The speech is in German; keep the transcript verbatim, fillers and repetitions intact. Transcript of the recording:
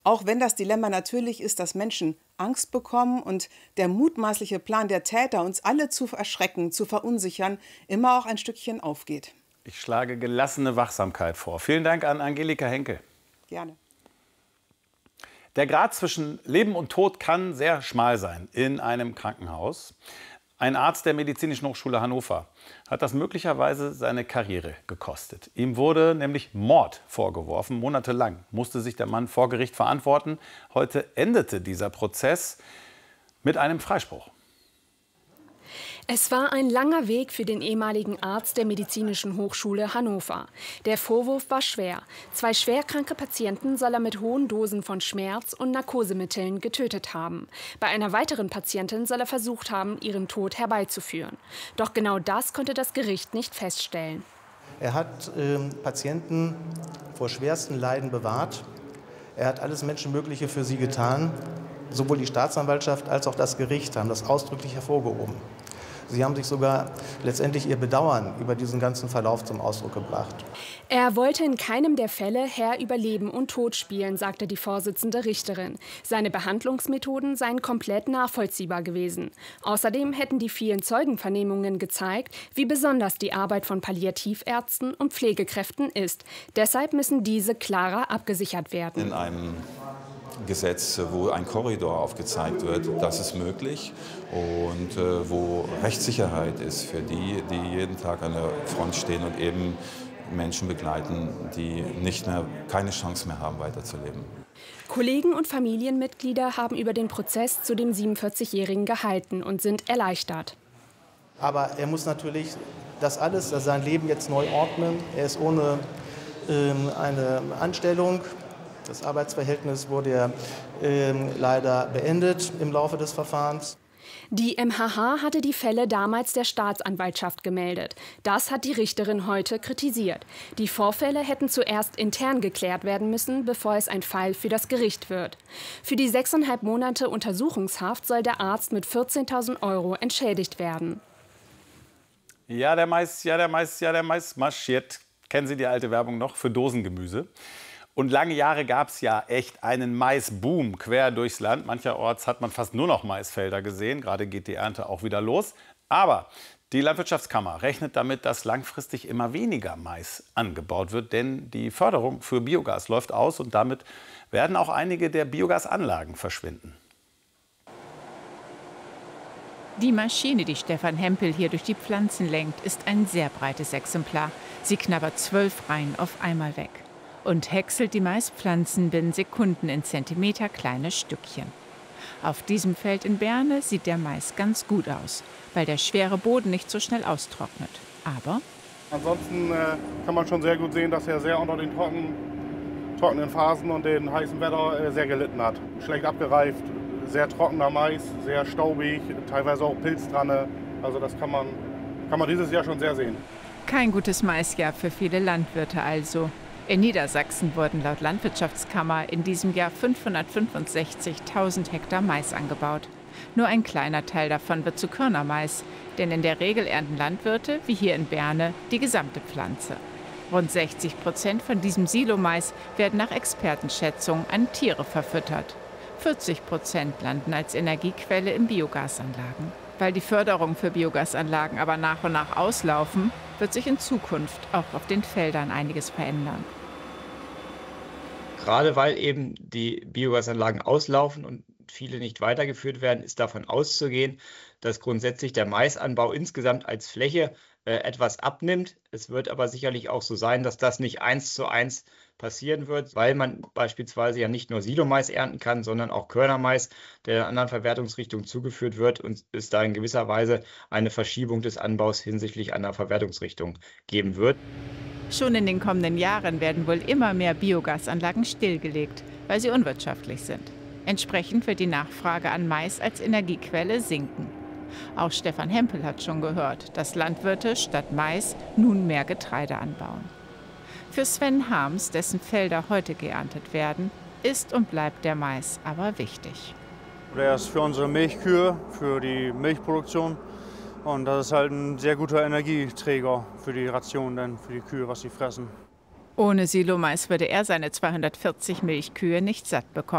Auch wenn das Dilemma natürlich ist, dass Menschen Angst bekommen und der mutmaßliche Plan der Täter, uns alle zu erschrecken, zu verunsichern, immer auch ein Stückchen aufgeht. Ich schlage gelassene Wachsamkeit vor. Vielen Dank an Angelika Henkel. Gerne. Der Grat zwischen Leben und Tod kann sehr schmal sein in einem Krankenhaus. Ein Arzt der Medizinischen Hochschule Hannover hat das möglicherweise seine Karriere gekostet. Ihm wurde nämlich Mord vorgeworfen. Monatelang musste sich der Mann vor Gericht verantworten. Heute endete dieser Prozess mit einem Freispruch. Es war ein langer Weg für den ehemaligen Arzt der Medizinischen Hochschule Hannover. Der Vorwurf war schwer. Zwei schwerkranke Patienten soll er mit hohen Dosen von Schmerz- und Narkosemitteln getötet haben. Bei einer weiteren Patientin soll er versucht haben, ihren Tod herbeizuführen. Doch genau das konnte das Gericht nicht feststellen. Er hat äh, Patienten vor schwersten Leiden bewahrt. Er hat alles Menschenmögliche für sie getan. Sowohl die Staatsanwaltschaft als auch das Gericht haben das ausdrücklich hervorgehoben. Sie haben sich sogar letztendlich ihr Bedauern über diesen ganzen Verlauf zum Ausdruck gebracht. Er wollte in keinem der Fälle Herr über Leben und Tod spielen, sagte die Vorsitzende Richterin. Seine Behandlungsmethoden seien komplett nachvollziehbar gewesen. Außerdem hätten die vielen Zeugenvernehmungen gezeigt, wie besonders die Arbeit von Palliativärzten und Pflegekräften ist. Deshalb müssen diese klarer abgesichert werden. In einem Gesetz, wo ein Korridor aufgezeigt wird, das ist möglich und äh, wo Rechtssicherheit ist für die, die jeden Tag an der Front stehen und eben Menschen begleiten, die nicht mehr, keine Chance mehr haben, weiterzuleben. Kollegen und Familienmitglieder haben über den Prozess zu dem siebenundvierzigjährigen gehalten und sind erleichtert. Aber er muss natürlich das alles, also sein Leben jetzt neu ordnen. Er ist ohne ähm, eine Anstellung. Das Arbeitsverhältnis wurde ja äh, leider beendet im Laufe des Verfahrens. Die M H H hatte die Fälle damals der Staatsanwaltschaft gemeldet. Das hat die Richterin heute kritisiert. Die Vorfälle hätten zuerst intern geklärt werden müssen, bevor es ein Fall für das Gericht wird. Für die sechseinhalb Monate Untersuchungshaft soll der Arzt mit vierzehntausend Euro entschädigt werden. Ja, der Mais, ja, der Mais, ja, der Mais marschiert. Kennen Sie die alte Werbung noch für Dosengemüse? Und lange Jahre gab es ja echt einen Maisboom quer durchs Land. Mancherorts hat man fast nur noch Maisfelder gesehen. Gerade geht die Ernte auch wieder los. Aber die Landwirtschaftskammer rechnet damit, dass langfristig immer weniger Mais angebaut wird. Denn die Förderung für Biogas läuft aus und damit werden auch einige der Biogasanlagen verschwinden. Die Maschine, die Stefan Hempel hier durch die Pflanzen lenkt, ist ein sehr breites Exemplar. Sie knabbert zwölf Reihen auf einmal weg und häckselt die Maispflanzen binnen Sekunden in Zentimeter kleine Stückchen. Auf diesem Feld in Berne sieht der Mais ganz gut aus, weil der schwere Boden nicht so schnell austrocknet. Aber ansonsten äh, kann man schon sehr gut sehen, dass er sehr unter den trocken, trockenen Phasen und den heißen Wetter äh, sehr gelitten hat. Schlecht abgereift, sehr trockener Mais, sehr staubig, teilweise auch Pilz dran. Also das kann man, kann man dieses Jahr schon sehr sehen. Kein gutes Maisjahr für viele Landwirte also. In Niedersachsen wurden laut Landwirtschaftskammer in diesem Jahr fünfhundertfünfundsechzigtausend Hektar Mais angebaut. Nur ein kleiner Teil davon wird zu Körnermais, denn in der Regel ernten Landwirte, wie hier in Berne, die gesamte Pflanze. Rund sechzig Prozent von diesem Silomais werden nach Expertenschätzung an Tiere verfüttert. vierzig Prozent landen als Energiequelle in Biogasanlagen. Weil die Förderung für Biogasanlagen aber nach und nach auslaufen, wird sich in Zukunft auch auf den Feldern einiges verändern. Gerade weil eben die Biogasanlagen auslaufen und viele nicht weitergeführt werden, ist davon auszugehen, dass grundsätzlich der Maisanbau insgesamt als Fläche äh, etwas abnimmt. Es wird aber sicherlich auch so sein, dass das nicht eins zu eins passieren wird, weil man beispielsweise ja nicht nur Silomais ernten kann, sondern auch Körnermais, der anderen Verwertungsrichtungen zugeführt wird und es da in gewisser Weise eine Verschiebung des Anbaus hinsichtlich einer Verwertungsrichtung geben wird. Schon in den kommenden Jahren werden wohl immer mehr Biogasanlagen stillgelegt, weil sie unwirtschaftlich sind. Entsprechend wird die Nachfrage an Mais als Energiequelle sinken. Auch Stefan Hempel hat schon gehört, dass Landwirte statt Mais nun mehr Getreide anbauen. Für Sven Harms, dessen Felder heute geerntet werden, ist und bleibt der Mais aber wichtig. Der ist für unsere Milchkühe, für die Milchproduktion. Und das ist halt ein sehr guter Energieträger für die Ration, denn für die Kühe, was sie fressen. Ohne Silomais würde er seine zweihundertvierzig Milchkühe nicht satt bekommen.